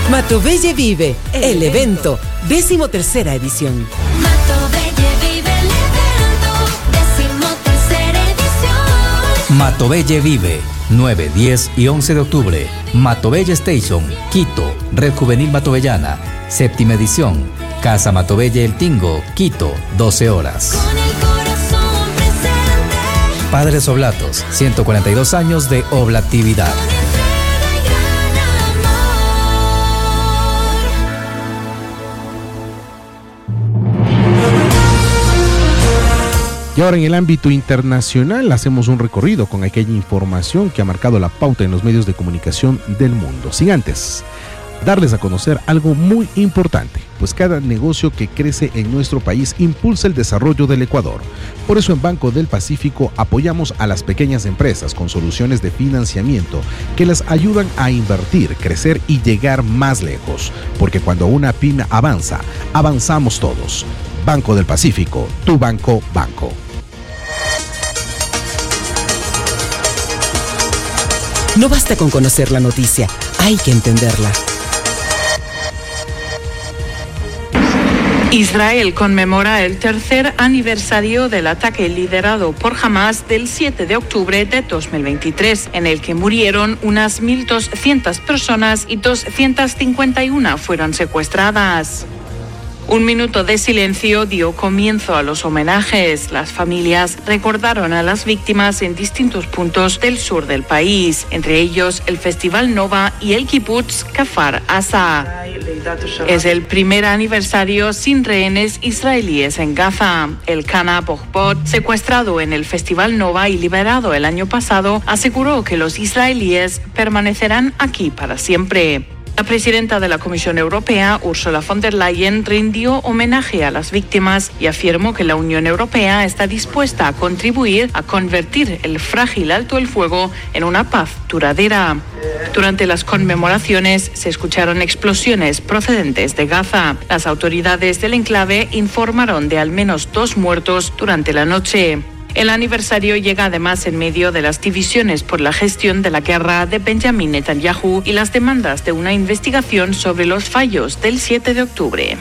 Matobelle Vive, el evento, 13ª edición. Matobelle Vive, el evento, 13ª edición. Matobelle Vive, 9, 10 y 11 de octubre. Matobelle Station, Quito, Red Juvenil Matobellana, 7ª edición. Casa Matobelle El Tingo, Quito, 12 horas. Con el corazón presente. Padres Oblatos, 142 años de oblatividad. Y ahora en el ámbito internacional hacemos un recorrido con aquella información que ha marcado la pauta en los medios de comunicación del mundo. Sin antes darles a conocer algo muy importante, pues cada negocio que crece en nuestro país impulsa el desarrollo del Ecuador. Por eso en Banco del Pacífico apoyamos a las pequeñas empresas con soluciones de financiamiento que las ayudan a invertir, crecer y llegar más lejos. Porque cuando una pyme avanza, avanzamos todos. Banco del Pacífico, tu banco. No basta con conocer la noticia, hay que entenderla. Israel conmemora el tercer aniversario del ataque liderado por Hamas del 7 de octubre de 2023, en el que murieron unas 1.200 personas y 251 fueron secuestradas. Un minuto de silencio dio comienzo a los homenajes. Las familias recordaron a las víctimas en distintos puntos del sur del país, entre ellos el Festival Nova y el Kibbutz Kfar Asa. Es el primer aniversario sin rehenes israelíes en Gaza. El Kana Bohbot, secuestrado en el Festival Nova y liberado el año pasado, aseguró que los israelíes permanecerán aquí para siempre. La presidenta de la Comisión Europea, Ursula von der Leyen, rindió homenaje a las víctimas y afirmó que la Unión Europea está dispuesta a contribuir a convertir el frágil alto el fuego en una paz duradera. Durante las conmemoraciones se escucharon explosiones procedentes de Gaza. Las autoridades del enclave informaron de al menos 2 muertos durante la noche. El aniversario llega además en medio de las divisiones por la gestión de la guerra de Benjamin Netanyahu y las demandas de una investigación sobre los fallos del 7 de octubre.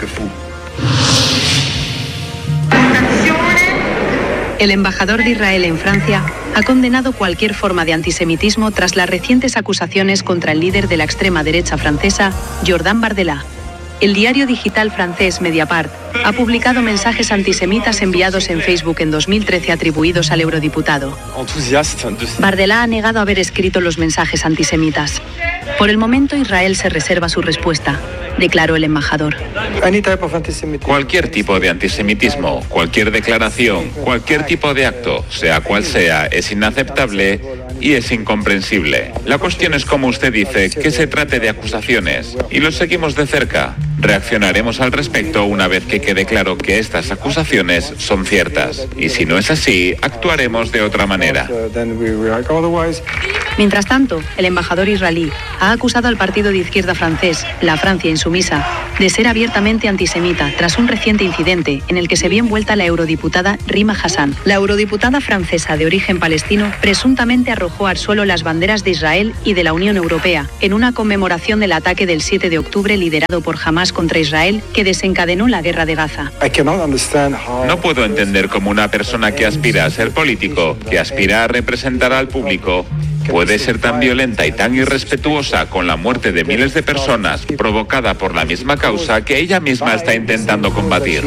El embajador de Israel en Francia ha condenado cualquier forma de antisemitismo tras las recientes acusaciones contra el líder de la extrema derecha francesa, Jordan Bardella. El diario digital francés Mediapart ha publicado mensajes antisemitas enviados en Facebook en 2013 atribuidos al eurodiputado. Bardella ha negado haber escrito los mensajes antisemitas. Por el momento, Israel se reserva su respuesta, declaró el embajador. Cualquier tipo de antisemitismo, cualquier declaración, cualquier tipo de acto, sea cual sea, es inaceptable y es incomprensible. La cuestión es, como usted dice, que se trate de acusaciones y lo seguimos de cerca. Reaccionaremos al respecto una vez que quede claro que estas acusaciones son ciertas. Y si no es así, actuaremos de otra manera. Mientras tanto, el embajador israelí ha acusado al partido de izquierda francés, La Francia Insumisa, de ser abiertamente antisemita tras un reciente incidente en el que se vio envuelta la eurodiputada Rima Hassan. La eurodiputada francesa de origen palestino presuntamente arrojó al suelo las banderas de Israel y de la Unión Europea en una conmemoración del ataque del 7 de octubre liderado por Hamas contra Israel que desencadenó la guerra de Gaza. No puedo entender cómo una persona que aspira a ser político, que aspira a representar al público, puede ser tan violenta y tan irrespetuosa con la muerte de miles de personas provocada por la misma causa que ella misma está intentando combatir.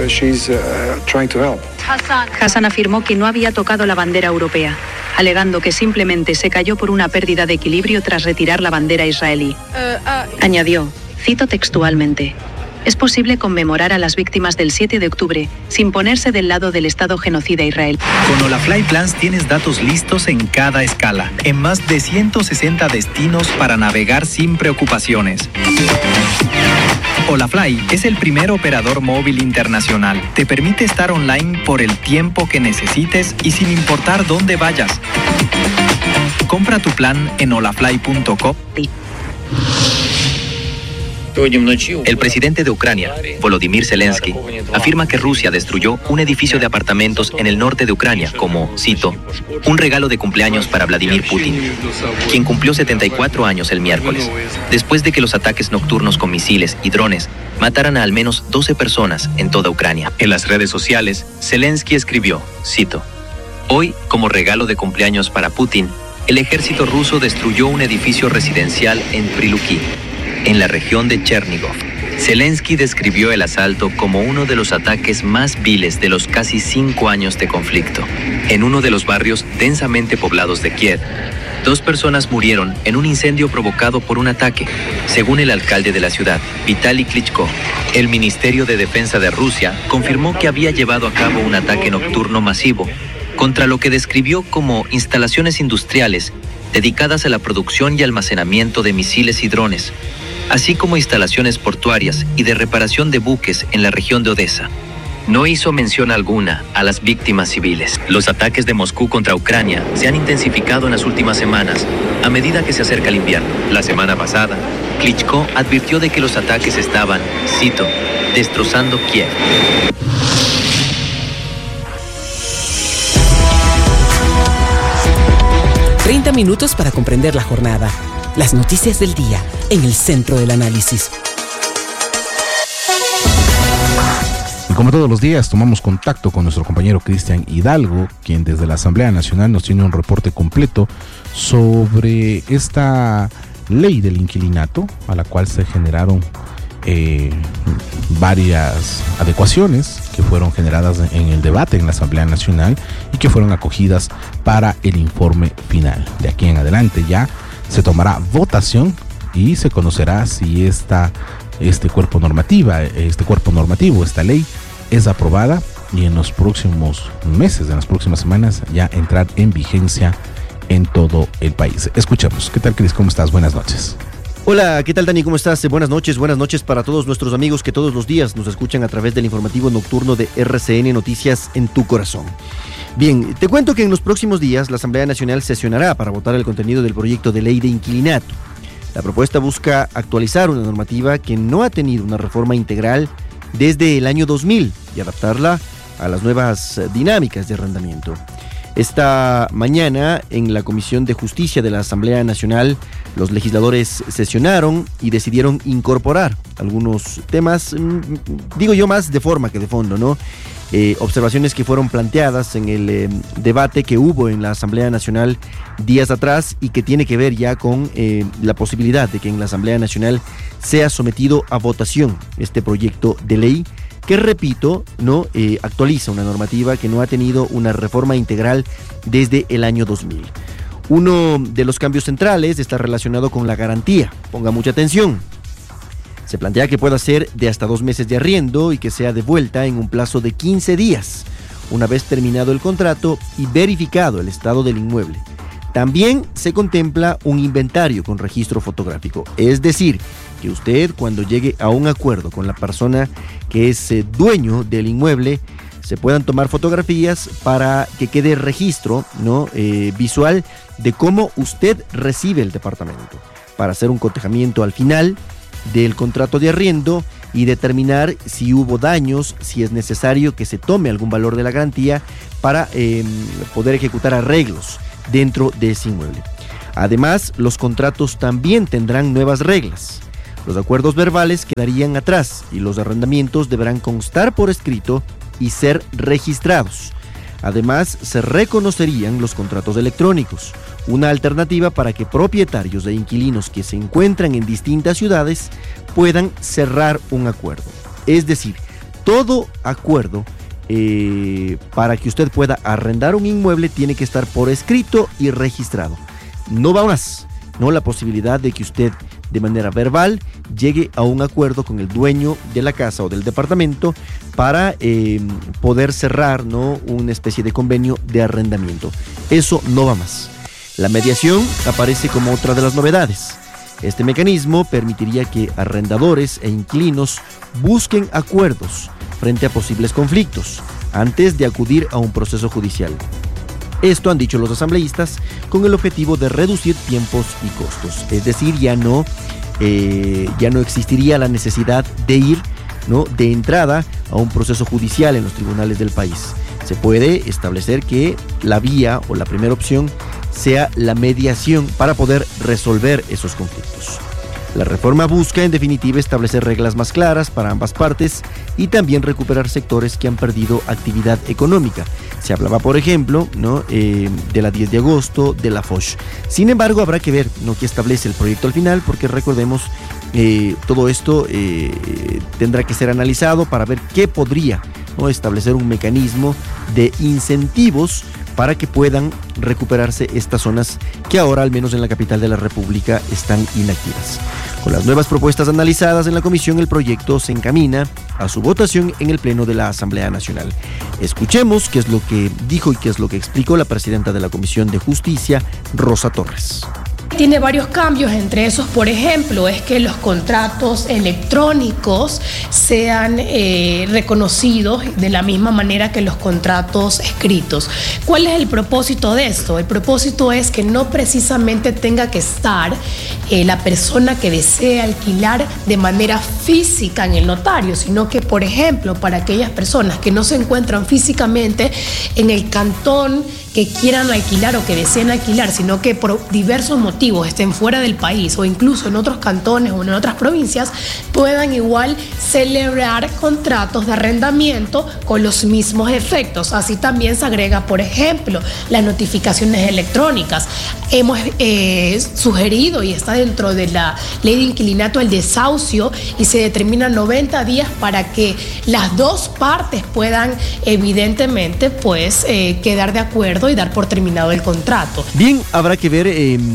Hassan afirmó que no había tocado la bandera europea, alegando que simplemente se cayó por una pérdida de equilibrio tras retirar la bandera israelí. Añadió, cito textualmente: es posible conmemorar a las víctimas del 7 de octubre sin ponerse del lado del Estado genocida Israel. Con Olafly Plans tienes datos listos en cada escala, en más de 160 destinos para navegar sin preocupaciones. Olafly es el primer operador móvil internacional. Te permite estar online por el tiempo que necesites y sin importar dónde vayas. Compra tu plan en olafly.com. El presidente de Ucrania, Volodymyr Zelensky, afirma que Rusia destruyó un edificio de apartamentos en el norte de Ucrania como, cito, un regalo de cumpleaños para Vladimir Putin, quien cumplió 74 años el miércoles, después de que los ataques nocturnos con misiles y drones mataran a al menos 12 personas en toda Ucrania. En las redes sociales, Zelensky escribió, cito, hoy, como regalo de cumpleaños para Putin, el ejército ruso destruyó un edificio residencial en Priluki, en la región de Chernigov. Zelensky describió el asalto como uno de los ataques más viles de los casi 5 años de conflicto. En uno de los barrios densamente poblados de Kiev, 2 personas murieron en un incendio provocado por un ataque, según el alcalde de la ciudad, Vitaly Klitschko. El Ministerio de Defensa de Rusia confirmó que había llevado a cabo un ataque nocturno masivo contra lo que describió como instalaciones industriales dedicadas a la producción y almacenamiento de misiles y drones, así como instalaciones portuarias y de reparación de buques en la región de Odessa. No hizo mención alguna a las víctimas civiles. Los ataques de Moscú contra Ucrania se han intensificado en las últimas semanas, a medida que se acerca el invierno. La semana pasada, Klitschko advirtió de que los ataques estaban, cito, destrozando Kiev. ...30 minutos para comprender la jornada. Las noticias del día en el centro del análisis. Y como todos los días, tomamos contacto con nuestro compañero Cristian Hidalgo, quien desde la Asamblea Nacional nos tiene un reporte completo sobre esta ley del inquilinato, a la cual se generaron varias adecuaciones que fueron generadas en el debate en la Asamblea Nacional y que fueron acogidas para el informe final. De aquí en adelante ya se tomará votación y se conocerá si este cuerpo normativo, esta ley, es aprobada y en los próximos meses, en las próximas semanas, ya entrar en vigencia en todo el país. Escuchemos. ¿Qué tal, Cris? ¿Cómo estás? Buenas noches. Hola, ¿qué tal, Dani? ¿Cómo estás? Buenas noches para todos nuestros amigos que todos los días nos escuchan a través del informativo nocturno de RCN Noticias en tu corazón. Bien, te cuento que en los próximos días la Asamblea Nacional sesionará para votar el contenido del proyecto de ley de inquilinato. La propuesta busca actualizar una normativa que no ha tenido una reforma integral desde el año 2000 y adaptarla a las nuevas dinámicas de arrendamiento. Esta mañana, en la Comisión de Justicia de la Asamblea Nacional, los legisladores sesionaron y decidieron incorporar algunos temas, digo yo más de forma que de fondo, ¿no? Observaciones que fueron planteadas en el debate que hubo en la Asamblea Nacional días atrás y que tiene que ver ya con la posibilidad de que en la Asamblea Nacional sea sometido a votación este proyecto de ley que, repito, no actualiza una normativa que no ha tenido una reforma integral desde el año 2000. Uno de los cambios centrales está relacionado con la garantía. Ponga mucha atención. Se plantea que pueda ser de hasta 2 meses de arriendo y que sea devuelta en un plazo de 15 días, una vez terminado el contrato y verificado el estado del inmueble. También se contempla un inventario con registro fotográfico, es decir, que usted, cuando llegue a un acuerdo con la persona que es dueño del inmueble, se puedan tomar fotografías para que quede registro, ¿no? Visual de cómo usted recibe el departamento, para hacer un cotejamiento al final del contrato de arriendo y determinar si hubo daños, si es necesario que se tome algún valor de la garantía para poder ejecutar arreglos dentro de ese inmueble. Además, los contratos también tendrán nuevas reglas. Los acuerdos verbales quedarían atrás y los arrendamientos deberán constar por escrito y ser registrados. Además, se reconocerían los contratos electrónicos, una alternativa para que propietarios e inquilinos que se encuentran en distintas ciudades puedan cerrar un acuerdo. Es decir, todo acuerdo para que usted pueda arrendar un inmueble tiene que estar por escrito y registrado. No va más, no la posibilidad de que usted de manera verbal llegue a un acuerdo con el dueño de la casa o del departamento para poder cerrar, ¿no?, una especie de convenio de arrendamiento. Eso no va más. La mediación aparece como otra de las novedades. Este mecanismo permitiría que arrendadores e inquilinos busquen acuerdos frente a posibles conflictos antes de acudir a un proceso judicial. Esto han dicho los asambleístas con el objetivo de reducir tiempos y costos, es decir, ya no ya no existiría la necesidad de ir, ¿no?, de entrada a un proceso judicial en los tribunales del país. Se puede establecer que la vía o la primera opción sea la mediación para poder resolver esos conflictos. La reforma busca, en definitiva, establecer reglas más claras para ambas partes y también recuperar sectores que han perdido actividad económica. Se hablaba, por ejemplo, ¿no?, de la 10 de agosto, de la Foch. Sin embargo, habrá que ver, ¿no?, qué establece el proyecto al final, porque recordemos, todo esto tendrá que ser analizado para ver qué podría, ¿no?, establecer un mecanismo de incentivos para que puedan recuperarse estas zonas que ahora, al menos en la capital de la República, están inactivas. Con las nuevas propuestas analizadas en la comisión, el proyecto se encamina a su votación en el Pleno de la Asamblea Nacional. Escuchemos qué es lo que dijo y qué es lo que explicó la presidenta de la Comisión de Justicia, Rosa Torres. Tiene varios cambios, entre esos, por ejemplo, es que los contratos electrónicos sean reconocidos de la misma manera que los contratos escritos. ¿Cuál es el propósito de esto? El propósito es que no precisamente tenga que estar la persona que desea alquilar de manera física en el notario, sino que, por ejemplo, para aquellas personas que no se encuentran físicamente en el cantón que quieran alquilar o que deseen alquilar, sino que por diversos motivos estén fuera del país o incluso en otros cantones o en otras provincias, puedan igual celebrar contratos de arrendamiento con los mismos efectos. Así también se agrega, por ejemplo, las notificaciones electrónicas. Hemos sugerido, y está dentro de la ley de inquilinato, el desahucio, y se determina 90 días para que las dos partes puedan evidentemente pues quedar de acuerdo y dar por terminado el contrato. Bien, habrá que ver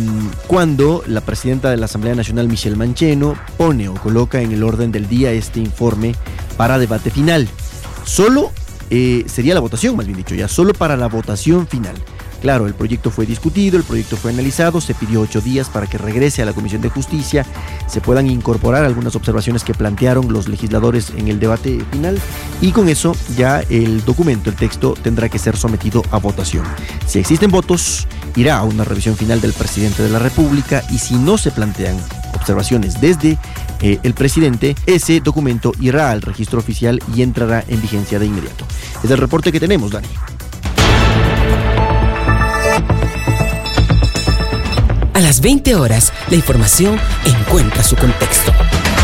cuándo la presidenta de la Asamblea Nacional, Michelle Mancheno, pone o coloca en el orden del día este informe para debate final. Solo sería la votación, más bien dicho, ya solo para la votación final. Claro, el proyecto fue discutido, el proyecto fue analizado, se pidió 8 días para que regrese a la Comisión de Justicia, se puedan incorporar algunas observaciones que plantearon los legisladores en el debate final, y con eso ya el documento, el texto, tendrá que ser sometido a votación. Si existen votos, irá a una revisión final del presidente de la República, y si no se plantean observaciones desde el presidente, ese documento irá al registro oficial y entrará en vigencia de inmediato. Es el reporte que tenemos, Dani. A las 20 horas, la información encuentra su contexto.